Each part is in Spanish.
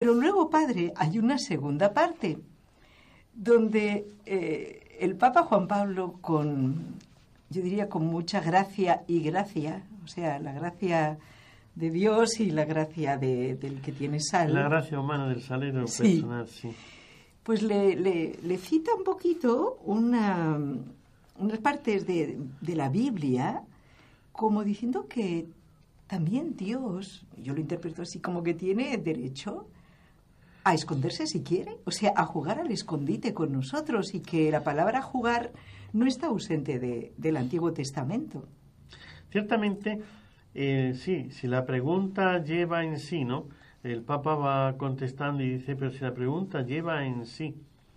Pero luego, padre, hay una segunda parte donde el Papa Juan Pablo, yo diría con mucha gracia y gracia, o sea, la gracia de Dios y la gracia del que tiene sal. La gracia humana del salero sí, personal, sí. Pues le cita un poquito unas partes de la Biblia, como diciendo que también Dios, yo lo interpreto así, como que tiene derecho a esconderse si quiere, o sea, a jugar al escondite con nosotros, y que la palabra jugar no está ausente del Antiguo Testamento. Ciertamente, sí, si la pregunta lleva en sí, ¿no? El Papa va contestando y dice, pero si la pregunta lleva en sí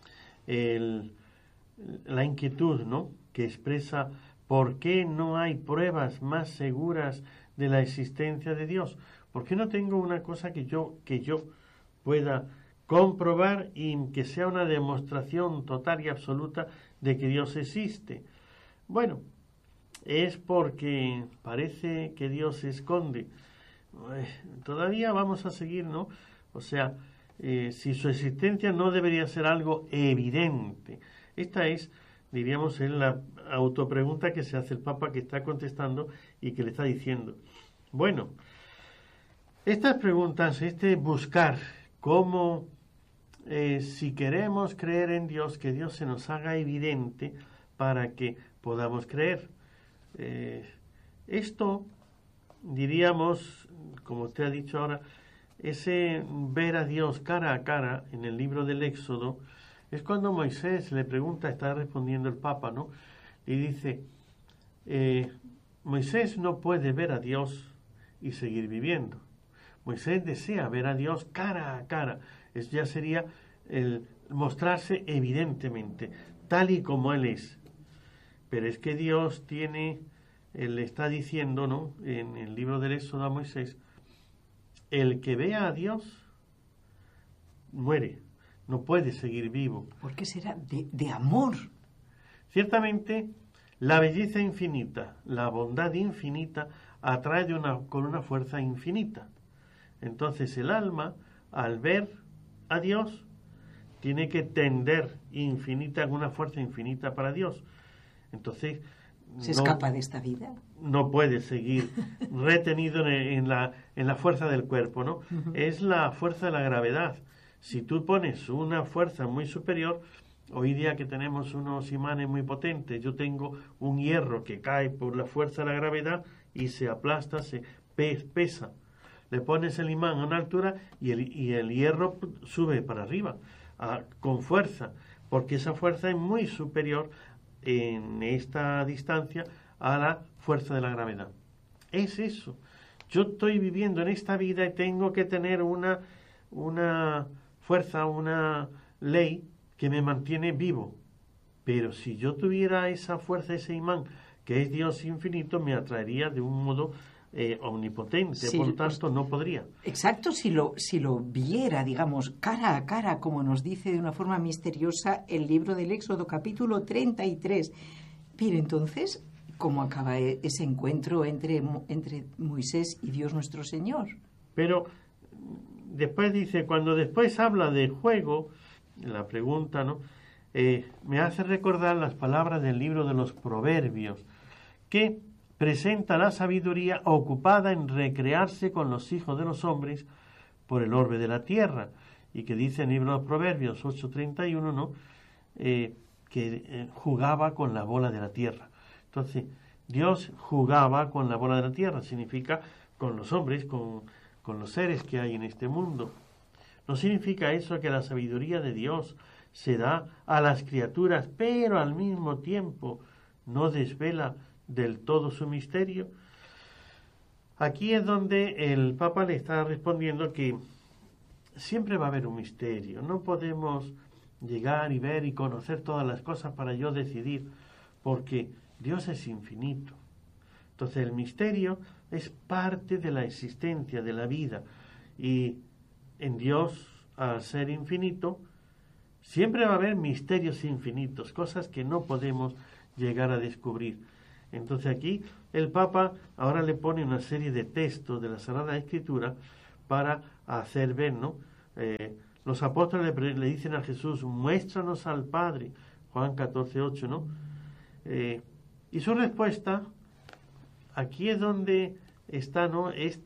la inquietud, ¿no?, que expresa por qué no hay pruebas más seguras de la existencia de Dios. ¿Por qué no tengo una cosa que yo pueda comprobar y que sea una demostración total y absoluta de que Dios existe? Bueno, es porque parece que Dios se esconde. Todavía vamos a seguir, ¿no? O sea, si su existencia no debería ser algo evidente. Esta es, diríamos, la autopregunta que se hace el Papa, que está contestando y que le está diciendo. Bueno, estas preguntas, buscar cómo, si queremos creer en Dios, que Dios se nos haga evidente para que podamos creer. Esto, diríamos, como usted ha dicho ahora, ese ver a Dios cara a cara en el libro del Éxodo, es cuando Moisés le pregunta, está respondiendo el Papa, ¿no? Y dice, Moisés no puede ver a Dios y seguir viviendo. Moisés desea ver a Dios cara a cara. Eso ya sería el mostrarse evidentemente, tal y como Él es. Pero es que Dios Él está diciendo, ¿no?, en el libro del Éxodo a Moisés, el que vea a Dios muere, no puede seguir vivo. ¿Por qué será? De amor. Ciertamente, la belleza infinita, la bondad infinita, atrae con una fuerza infinita. Entonces el alma, al ver a Dios, tiene que tender una fuerza infinita para Dios. Entonces se escapa de esta vida. No puede seguir retenido en la fuerza del cuerpo, ¿no? Uh-huh. Es la fuerza de la gravedad. Si tú pones una fuerza muy superior, hoy día que tenemos unos imanes muy potentes, yo tengo un hierro que cae por la fuerza de la gravedad y se aplasta, se pesa. Le pones el imán a una altura y el hierro sube para arriba con fuerza, porque esa fuerza es muy superior en esta distancia a la fuerza de la gravedad. Es eso. Yo estoy viviendo en esta vida y tengo que tener una fuerza, una ley que me mantiene vivo. Pero si yo tuviera esa fuerza, ese imán, que es Dios infinito, me atraería de un modo omnipotente, sí, por lo tanto no podría. Exacto, si lo viera, digamos, cara a cara, como nos dice de una forma misteriosa el libro del Éxodo, capítulo 33. Pero entonces, ¿cómo acaba ese encuentro entre Moisés y Dios nuestro Señor? Pero después dice, cuando después habla de juego, la pregunta, ¿no?, me hace recordar las palabras del libro de los Proverbios, que presenta la sabiduría ocupada en recrearse con los hijos de los hombres por el orbe de la tierra, y que dice en el libro de los Proverbios 8:31, ¿no?, que jugaba con la bola de la tierra. Entonces, Dios jugaba con la bola de la tierra, significa con los hombres, con los seres que hay en este mundo. No significa eso que la sabiduría de Dios se da a las criaturas, pero al mismo tiempo no desvela del todo su misterio. Aquí es donde el Papa le está respondiendo que siempre va a haber un misterio. No podemos llegar y ver y conocer todas las cosas para yo decidir, porque Dios es infinito. Entonces el misterio es parte de la existencia, de la vida, y en Dios, al ser infinito, siempre va a haber misterios infinitos, cosas que no podemos llegar a descubrir. Entonces aquí el Papa ahora le pone una serie de textos de la Sagrada Escritura para hacer ver, ¿no?, Los apóstoles le dicen a Jesús, muéstranos al Padre, Juan 14:8, ¿no? Y su respuesta, aquí es donde está, ¿no? Es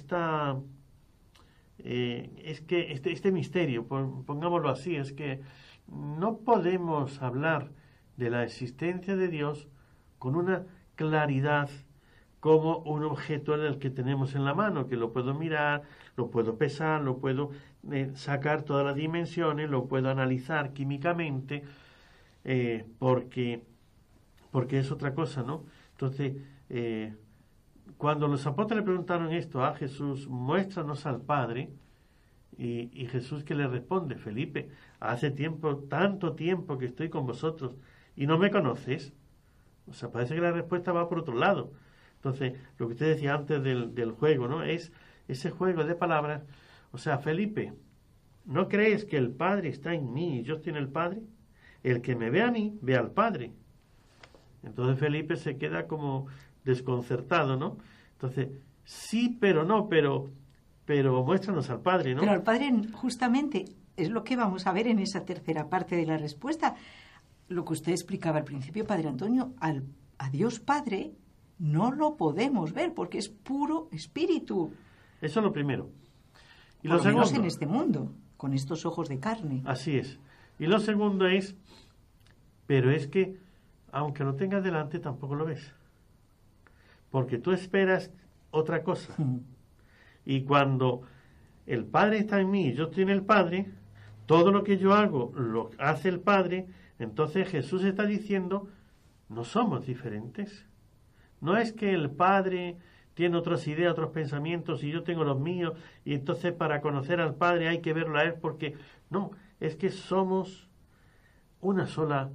que este misterio, pongámoslo así, es que no podemos hablar de la existencia de Dios con una claridad como un objeto en el que tenemos en la mano, que lo puedo mirar, lo puedo pesar, lo puedo sacar todas las dimensiones, lo puedo analizar químicamente, porque es otra cosa, ¿no? Entonces, cuando los apóstoles preguntaron esto a Jesús, muéstranos al Padre, y Jesús que le responde, Felipe, hace tanto tiempo que estoy con vosotros y no me conoces. O sea, parece que la respuesta va por otro lado. Entonces, lo que usted decía antes del juego, ¿no? Es ese juego de palabras. O sea, Felipe, ¿no crees que el Padre está en mí y yo estoy en el Padre? El que me ve a mí, ve al Padre. Entonces Felipe se queda como desconcertado, ¿no? Entonces, sí, pero no, pero muéstranos al Padre, ¿no? Pero al Padre, justamente, es lo que vamos a ver en esa tercera parte de la respuesta. Lo que usted explicaba al principio, Padre Antonio, a Dios Padre no lo podemos ver porque es puro espíritu. Eso es lo primero. Y por lo segundo, menos en este mundo, con estos ojos de carne. Así es. Y lo segundo es, pero es que, aunque lo tengas delante, tampoco lo ves. Porque tú esperas otra cosa. Y cuando el Padre está en mí y yo estoy en el Padre, todo lo que yo hago lo hace el Padre. Entonces Jesús está diciendo, no somos diferentes. No es que el Padre tiene otras ideas, otros pensamientos y yo tengo los míos y entonces para conocer al Padre hay que verlo a Él porque... No, es que somos una sola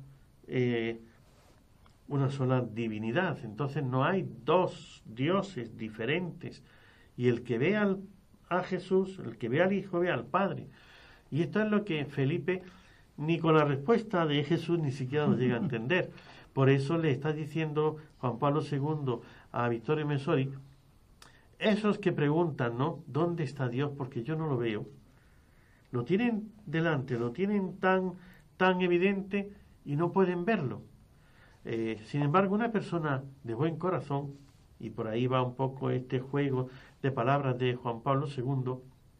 divinidad. Entonces no hay dos dioses diferentes. Y el que ve a Jesús, el que ve al Hijo, ve al Padre. Y esto es lo que Felipe, ni con la respuesta de Jesús, ni siquiera lo llega a entender. Por eso le está diciendo Juan Pablo II a Vittorio Messori, esos que preguntan, ¿no? ¿Dónde está Dios? Porque yo no lo veo. Lo tienen delante, lo tienen tan evidente y no pueden verlo. Sin embargo, una persona de buen corazón, y por ahí va un poco este juego de palabras de Juan Pablo II,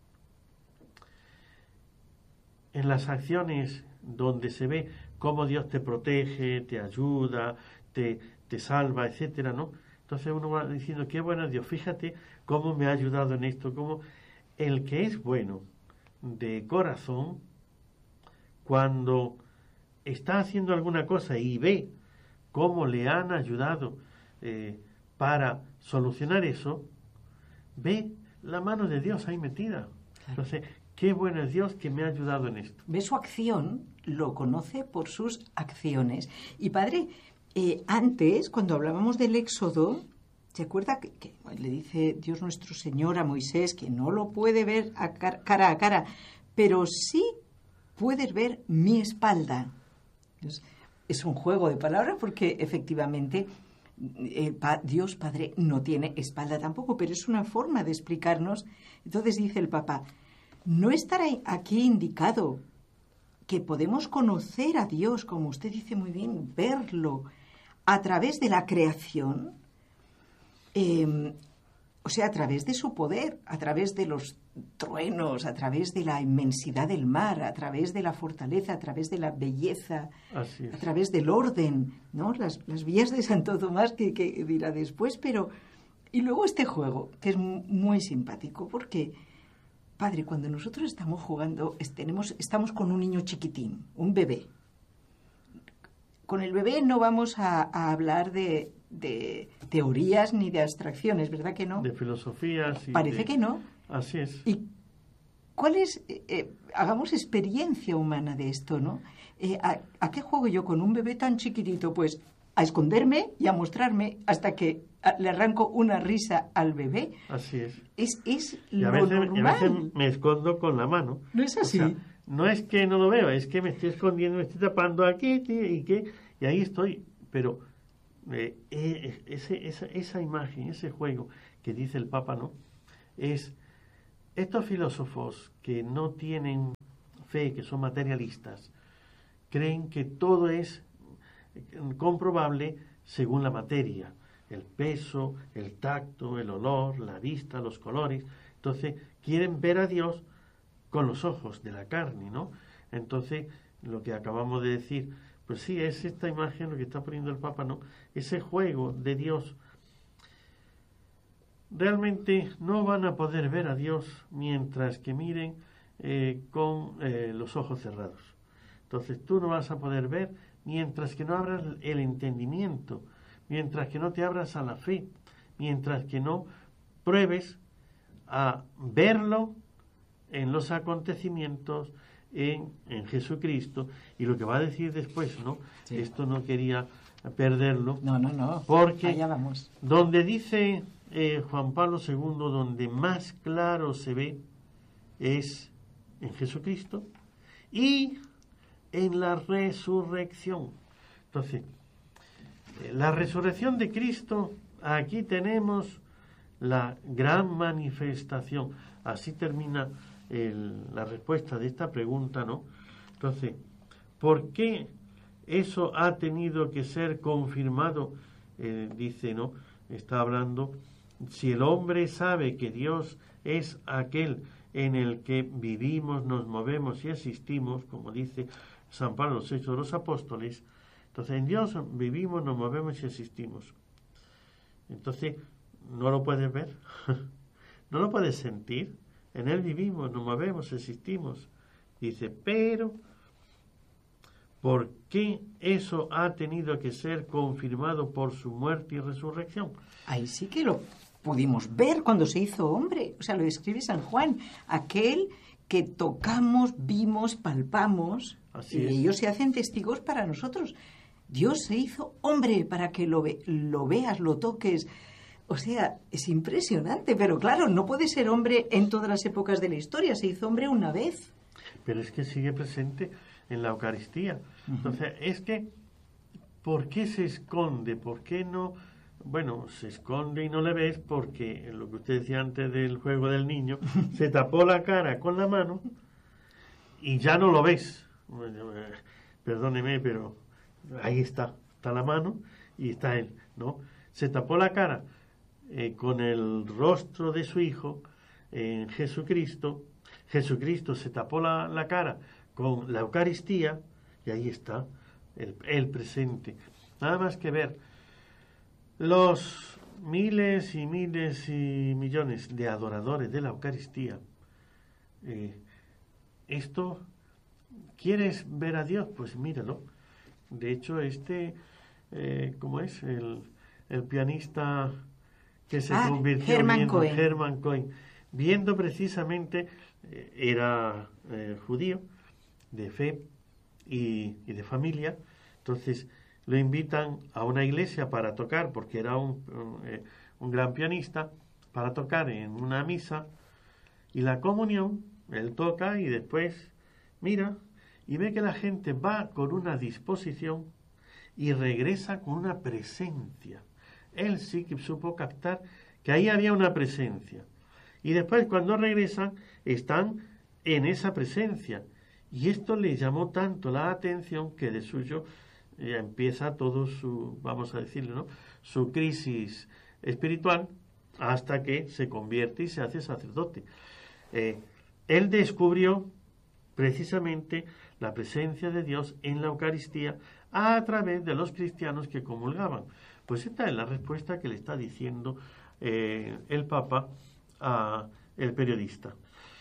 en las acciones donde se ve cómo Dios te protege, te ayuda, te salva, etcétera, ¿no? Entonces uno va diciendo, qué bueno Dios, fíjate cómo me ha ayudado en esto, cómo el que es bueno de corazón, cuando está haciendo alguna cosa y ve cómo le han ayudado para solucionar eso, ve la mano de Dios ahí metida. Entonces, qué bueno es Dios que me ha ayudado en esto. Ve su acción, lo conoce por sus acciones. Y Padre, antes, cuando hablábamos del Éxodo, ¿se acuerda que le dice Dios nuestro Señor a Moisés que no lo puede ver cara a cara, pero sí puedes ver mi espalda? Entonces, es un juego de palabras porque efectivamente Dios Padre no tiene espalda tampoco, pero es una forma de explicarnos. Entonces dice el Papa, no estará aquí indicado que podemos conocer a Dios, como usted dice muy bien, verlo a través de la creación, o sea, a través de su poder, a través de los truenos, a través de la inmensidad del mar, a través de la fortaleza, a través de la belleza, a través del orden, ¿no? Las vías de Santo Tomás que dirá después, pero... Y luego este juego, que es muy simpático, porque, Padre, cuando nosotros estamos jugando, estamos con un niño chiquitín, un bebé. Con el bebé no vamos a hablar de teorías ni de abstracciones, ¿verdad que no? De filosofías. Parece que no. Así es. ¿Y cuál es? Hagamos experiencia humana de esto, ¿no? ¿A qué juego yo con un bebé tan chiquitito? Pues a esconderme y a mostrarme hasta que le arranco una risa al bebé. Así es. Es lo normal. Y a veces me escondo con la mano. ¿No es así? O sea, no es que no lo veo, es que me estoy escondiendo, me estoy tapando aquí y ahí estoy. Pero esa imagen, ese juego que dice el Papa, ¿no? Es estos filósofos que no tienen fe, que son materialistas, creen que todo es comprobable según la materia, el peso, el tacto, el olor, la vista, los colores. Entonces quieren ver a Dios con los ojos de la carne, ¿no? Entonces, lo que acabamos de decir, pues sí, es esta imagen lo que está poniendo el Papa, ¿no? Ese juego de Dios. Realmente no van a poder ver a Dios mientras que miren con los ojos cerrados. Entonces tú no vas a poder ver mientras que no abras el entendimiento, mientras que no te abras a la fe, mientras que no pruebes a verlo en los acontecimientos en Jesucristo. Y lo que va a decir después, ¿no? Sí. Esto no quería perderlo. No. Porque allá vamos. Donde dice Juan Pablo II, donde más claro se ve es en Jesucristo y en la resurrección. Entonces, la resurrección de Cristo, aquí tenemos la gran manifestación. Así termina la respuesta de esta pregunta, ¿no? Entonces, ¿por qué eso ha tenido que ser confirmado? Dice, ¿no? Está hablando, si el hombre sabe que Dios es aquel en el que vivimos, nos movemos y existimos, como dice San Pablo en los Hechos de los Apóstoles, entonces en Dios vivimos, nos movemos y existimos. Entonces, ¿no lo puedes ver? ¿No lo puedes sentir? En Él vivimos, nos movemos, existimos. Dice, pero ¿por qué eso ha tenido que ser confirmado por su muerte y resurrección? Ahí sí que lo pudimos ver cuando se hizo hombre. O sea, lo describe San Juan, aquel que tocamos, vimos, palpamos, Así y es. ellos se hacen testigos para nosotros. Dios se hizo hombre para que lo veas, lo toques. O sea, es impresionante, pero claro, no puede ser hombre en todas las épocas de la historia, se hizo hombre una vez. Pero es que sigue presente en la Eucaristía. Entonces, es que, ¿por qué se esconde? ¿Por qué no? Bueno, se esconde y no le ves porque, lo que usted decía antes del juego del niño, se tapó la cara con la mano y ya no lo ves. Perdóneme, pero ahí está la mano y está él, ¿no? Se tapó la cara con el rostro de su hijo en Jesucristo. Jesucristo se tapó la cara con la Eucaristía y ahí está el presente. Nada más que ver los miles y miles y millones de adoradores de la Eucaristía. Esto, ¿quieres ver a Dios? Pues míralo. De hecho, ¿cómo es? El pianista que se convirtió Hermann Cohen, viendo precisamente, era judío, de fe y de familia. Entonces lo invitan a una iglesia para tocar, porque era un gran pianista, para tocar en una misa, y la comunión, él toca y después mira y ve que la gente va con una disposición y regresa con una presencia. Él sí que supo captar que ahí había una presencia. Y después, cuando regresan, están en esa presencia. Y esto le llamó tanto la atención que de suyo empieza todo su, vamos a decirlo, ¿no?, su crisis espiritual, hasta que se convierte y se hace sacerdote. Él descubrió precisamente la presencia de Dios en la Eucaristía a través de los cristianos que comulgaban. Pues esta es la respuesta que le está diciendo el Papa a el periodista.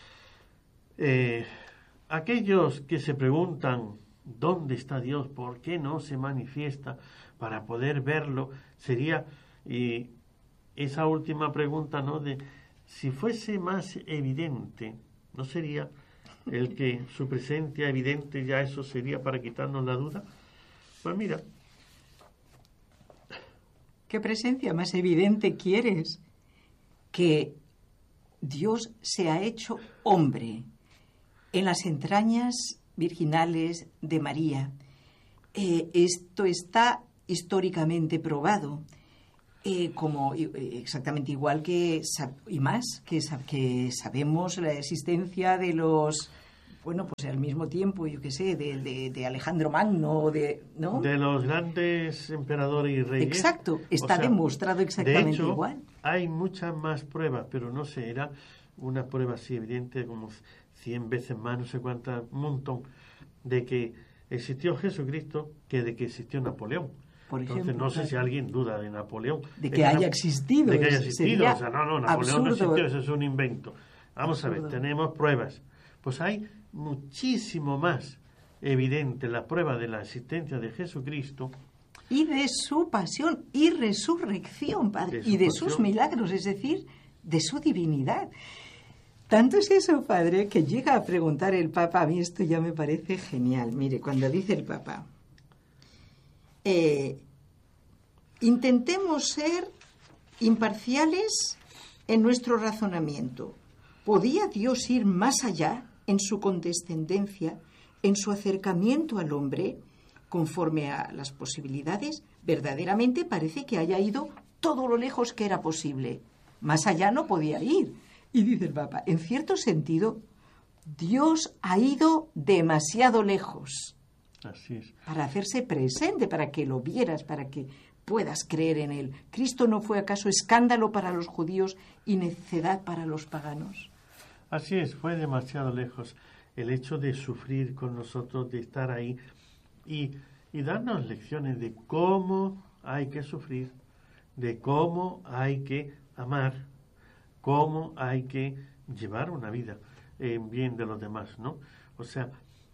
Aquellos que se preguntan ¿dónde está Dios? ¿Por qué no se manifiesta para poder verlo? Sería esa última pregunta, ¿no?, de si fuese más evidente, ¿no sería el que su presencia evidente ya eso sería para quitarnos la duda? Pues mira. ¿Qué presencia más evidente quieres? Que Dios se ha hecho hombre en las entrañas virginales de María. Esto está históricamente probado. Exactamente igual que y más que sabemos la existencia de los, bueno, pues al mismo tiempo, yo qué sé, de Alejandro Magno, ¿no? De los grandes emperadores y reyes. Exacto, está demostrado exactamente de hecho, igual. Hay muchas más pruebas, pero no sé, era una prueba así evidente, como 100 veces más, no sé cuántas, un montón, de que existió Jesucristo que de que existió Napoleón. Por ejemplo, entonces no sé si alguien duda de Napoleón. De que haya existido. De que haya existido. O sea, no, Napoleón absurdo. no existió, eso es un invento. Vamos Absurdo. a ver, tenemos pruebas. Pues hay muchísimo más evidente la prueba de la existencia de Jesucristo. Y de su pasión y resurrección, Padre. Y de sus milagros, es decir, de su divinidad. Tanto es eso, Padre, que llega a preguntar el Papa, a mí esto ya me parece genial. Mire, cuando dice el Papa, intentemos ser imparciales en nuestro razonamiento. ¿Podía Dios ir más allá en su condescendencia, en su acercamiento al hombre, conforme a las posibilidades? Verdaderamente parece que haya ido todo lo lejos que era posible. Más allá no podía ir. Y dice el Papa, en cierto sentido, Dios ha ido demasiado lejos. Así es. Para hacerse presente, para que lo vieras, para que puedas creer en él. ¿Cristo no fue acaso escándalo para los judíos y necedad para los paganos? Así es, fue demasiado lejos el hecho de sufrir con nosotros, de estar ahí y darnos lecciones de cómo hay que sufrir, de cómo hay que amar, cómo hay que llevar una vida en bien de los demás, ¿no? O sea,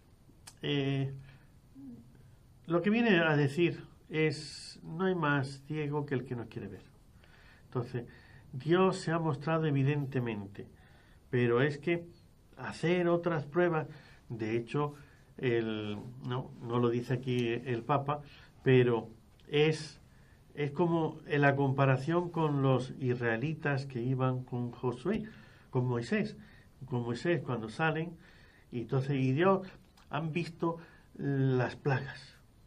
lo que viene a decir es, no hay más ciego que el que no quiere ver. Entonces, Dios se ha mostrado evidentemente, pero es que hacer otras pruebas, de hecho, no lo dice aquí el Papa, pero es como en la comparación con los israelitas que iban con Josué, con Moisés cuando salen, y entonces y Dios han visto las plagas.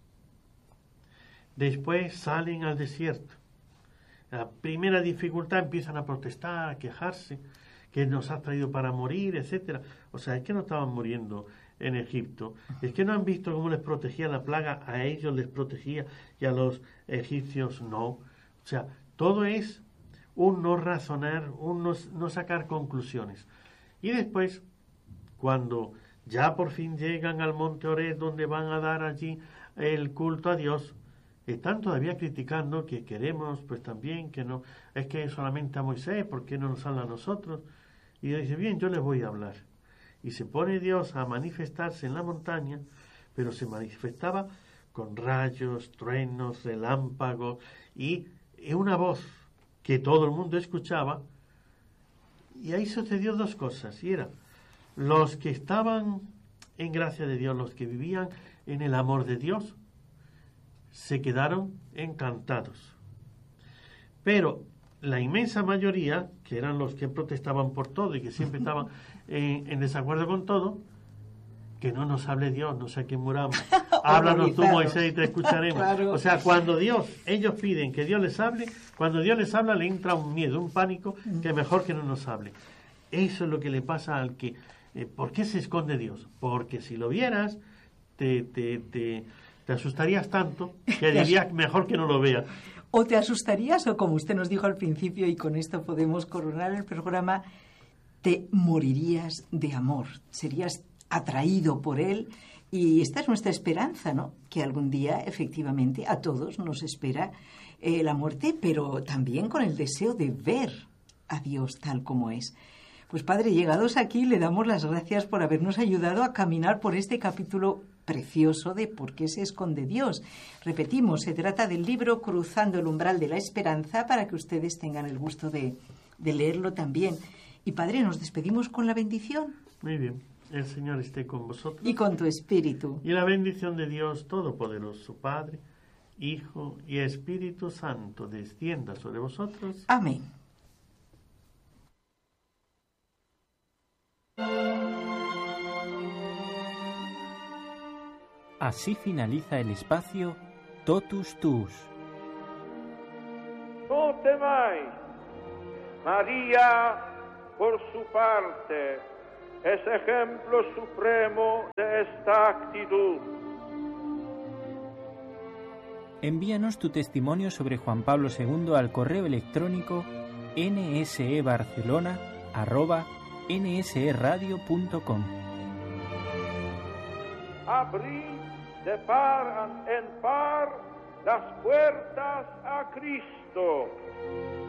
Después salen al desierto. La primera dificultad empiezan a protestar, a quejarse, que nos ha traído para morir, etcétera. O sea, es que no estaban muriendo en Egipto. Es que no han visto cómo les protegía la plaga, a ellos les protegía y a los egipcios no. O sea, todo es un no razonar, un no sacar conclusiones. Y después, cuando ya por fin llegan al monte Oreb, donde van a dar allí el culto a Dios, están todavía criticando que queremos, pues también, que no, es que solamente a Moisés, ¿por qué no nos habla a nosotros? Y Dios dice, bien, yo les voy a hablar. Y se pone Dios a manifestarse en la montaña, pero se manifestaba con rayos, truenos, relámpagos, y una voz que todo el mundo escuchaba. Y ahí sucedió dos cosas, y era, los que estaban en gracia de Dios, los que vivían en el amor de Dios, se quedaron encantados. Pero la inmensa mayoría, que eran los que protestaban por todo y que siempre estaban en desacuerdo con todo, que no nos hable Dios, no sé a quién muramos. Háblanos tú, Moisés, y te escucharemos. Claro. O sea, cuando ellos piden que Dios les hable, cuando Dios les habla, le entra un miedo, un pánico, que mejor que no nos hable. Eso es lo que le pasa al que... ¿Por qué se esconde Dios? Porque si lo vieras, te asustarías tanto que dirías mejor que no lo veas. O te asustarías, o como usted nos dijo al principio, y con esto podemos coronar el programa, te morirías de amor, serías atraído por él, y esta es nuestra esperanza, ¿no? Que algún día, efectivamente, a todos nos espera la muerte, pero también con el deseo de ver a Dios tal como es. Pues Padre, llegados aquí, le damos las gracias por habernos ayudado a caminar por este capítulo precioso de ¿Por qué se esconde Dios? Repetimos, se trata del libro Cruzando el umbral de la esperanza, para que ustedes tengan el gusto de leerlo también. Y Padre, nos despedimos con la bendición. Muy bien, el Señor esté con vosotros. Y con tu espíritu. Y la bendición de Dios Todopoderoso, Padre, Hijo y Espíritu Santo, descienda sobre vosotros. Amén. Así finaliza el espacio Totus Tuus. Totus temáis. María, por su parte, es ejemplo supremo de esta actitud. Envíanos tu testimonio sobre Juan Pablo II al correo electrónico nsebarcelona@nseradio.com. Abrid de par en par las puertas a Cristo.